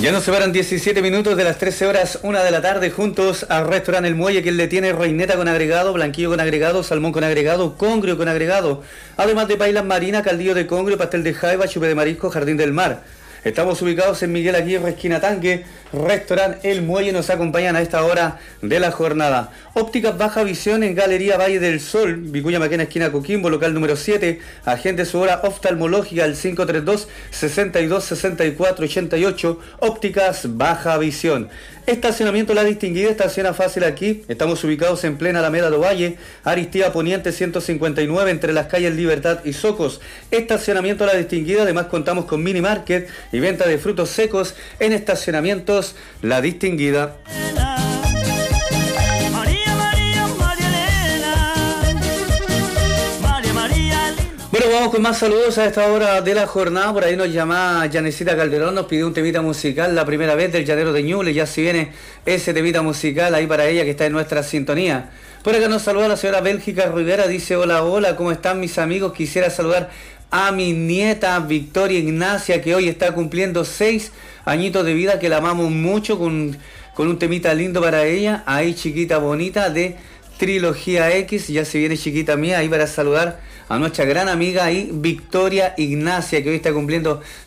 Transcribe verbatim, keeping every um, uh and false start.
Ya nos separan diecisiete minutos de las trece horas, una de la tarde, juntos al restaurante El Muelle, que le tiene reineta con agregado, blanquillo con agregado, salmón con agregado, congrio con agregado, además de pailas marinas, caldillo de congrio, pastel de jaiba, chupe de marisco, jardín del mar. Estamos ubicados en Miguel Aguirre, esquina Tanque, restaurante El Muelle, nos acompañan a esta hora de la jornada. Ópticas Baja Visión en Galería Valle del Sol, Vicuña Maquena, esquina Coquimbo, local número siete. Agende su hora oftalmológica al cinco tres dos, seis dos, seis cuatro, ocho ocho. Ópticas Baja Visión. Estacionamiento La Distinguida, estaciona fácil aquí. Estamos ubicados en plena Alameda do Valle, Aristía Poniente ciento cincuenta y nueve, entre las calles Libertad y Socos. Estacionamiento La Distinguida, además contamos con mini market y venta de frutos secos en estacionamientos La Distinguida. Bueno, vamos con más saludos a esta hora de la jornada. Por ahí nos llama Yanecita Calderón, nos pidió un temita musical, la primera vez del Llanero de Ñuble. Ya si viene ese temita musical ahí para ella que está en nuestra sintonía. Por acá nos saluda la señora Bélgica Rivera, dice: hola, hola, ¿cómo están mis amigos? Quisiera saludar a mi nieta Victoria Ignacia, que hoy está cumpliendo seis añitos de vida, que la amamos mucho, con, con un temita lindo para ella. Ahí, chiquita bonita, de Trilogía X. Ya se viene, chiquita mía, ahí para saludar a nuestra gran amiga ahí, Victoria Ignacia, que hoy está cumpliendo